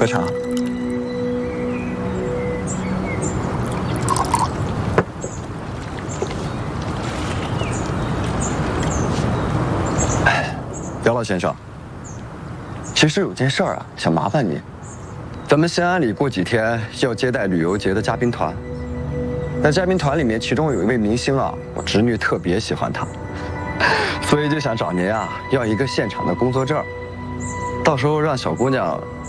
喝茶。姚老先生，其实有件事儿啊，想麻烦您。咱们兴安里过几天要接待旅游节的嘉宾团，那嘉宾团里面其中有一位明星啊，我侄女特别喜欢他，所以就想找您啊要一个现场的工作证，到时候让小姑娘